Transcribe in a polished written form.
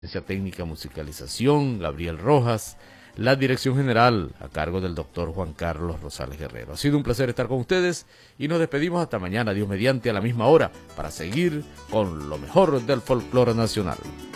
técnica musicalización, Gabriel Rojas, la dirección general a cargo del doctor Juan Carlos Rosales Guerrero. Ha sido un placer estar con ustedes y nos despedimos hasta mañana, Dios mediante, a la misma hora, para seguir con lo mejor del folclore nacional.